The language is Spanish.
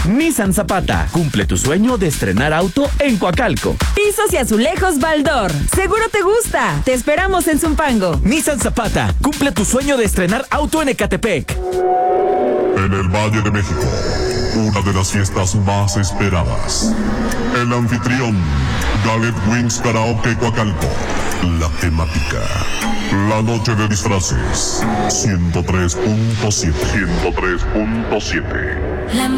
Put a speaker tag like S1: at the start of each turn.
S1: Nissan Zapata, cumple tu sueño de estrenar auto en Coacalco.
S2: Pisos y azulejos Baldor, seguro te gusta. Te esperamos en Zumpango.
S1: Nissan Zapata, cumple tu sueño de estrenar auto en Ecatepec.
S3: En el Valle de México, una de las fiestas más esperadas. El anfitrión, Gallet Wings Karaoke Coacalco. La temática, la noche de disfraces. 103.7. 103.7.